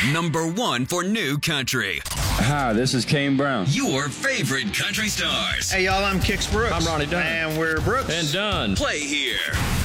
Number 1 for new country. Hi, this is Kane Brown. Your favorite country stars. Hey, y'all, I'm Kix Brooks. I'm Ronnie Dunn. And we're Brooks. And Dunn. Play here.